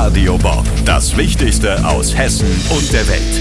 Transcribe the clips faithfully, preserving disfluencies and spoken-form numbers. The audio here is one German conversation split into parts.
Radio Bob. Das Wichtigste aus Hessen und der Welt.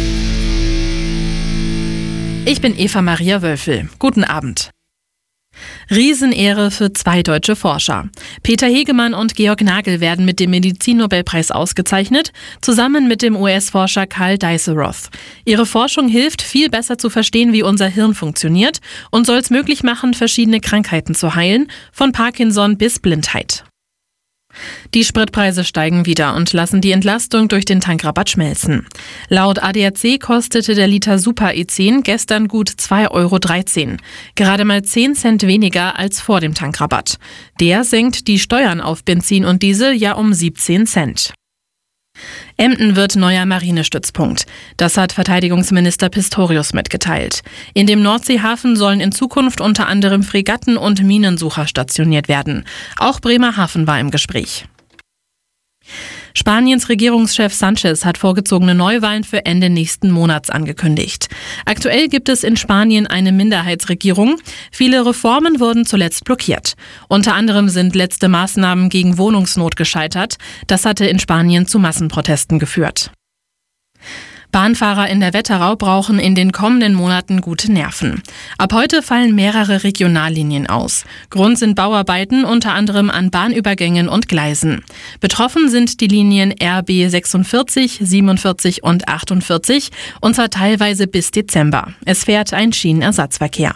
Ich bin Eva Maria Wölfel. Guten Abend. Riesenehre für zwei deutsche Forscher. Peter Hegemann und Georg Nagel werden mit dem Medizinnobelpreis ausgezeichnet, zusammen mit dem U S-Forscher Karl Deisseroth. Ihre Forschung hilft, viel besser zu verstehen, wie unser Hirn funktioniert und soll es möglich machen, verschiedene Krankheiten zu heilen, von Parkinson bis Blindheit. Die Spritpreise steigen wieder und lassen die Entlastung durch den Tankrabatt schmelzen. Laut A D A C kostete der Liter Super E zehn gestern gut zwei Euro dreizehn. Gerade mal zehn Cent weniger als vor dem Tankrabatt. Der senkt die Steuern auf Benzin und Diesel ja um siebzehn Cent. Emden wird neuer Marinestützpunkt. Das hat Verteidigungsminister Pistorius mitgeteilt. In dem Nordseehafen sollen in Zukunft unter anderem Fregatten und Minensucher stationiert werden. Auch Bremerhaven war im Gespräch. Spaniens Regierungschef Sánchez hat vorgezogene Neuwahlen für Ende nächsten Monats angekündigt. Aktuell gibt es in Spanien eine Minderheitsregierung. Viele Reformen wurden zuletzt blockiert. Unter anderem sind letzte Maßnahmen gegen Wohnungsnot gescheitert. Das hatte in Spanien zu Massenprotesten geführt. Bahnfahrer in der Wetterau brauchen in den kommenden Monaten gute Nerven. Ab heute fallen mehrere Regionallinien aus. Grund sind Bauarbeiten, unter anderem an Bahnübergängen und Gleisen. Betroffen sind die Linien R B sechsundvierzig, siebenundvierzig und achtundvierzig, und zwar teilweise bis Dezember. Es fährt ein Schienenersatzverkehr.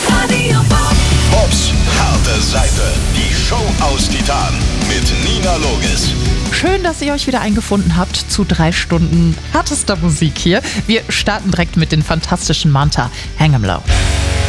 Bobs harte Seite. Die Show aus Titan mit Nina Logis. Schön, dass ihr euch wieder eingefunden habt zu drei Stunden härtester Musik hier. Wir starten direkt mit den fantastischen Manta, Hang 'em Low.